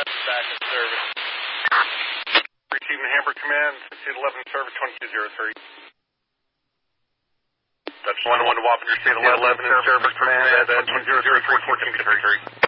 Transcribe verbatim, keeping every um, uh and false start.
eleven back in service. Receiving Hamburg Command, state eleven service twenty-two oh three. That's one one to Wappinger, state eleven in service, command at twenty-two oh three, fourteen fifty-three.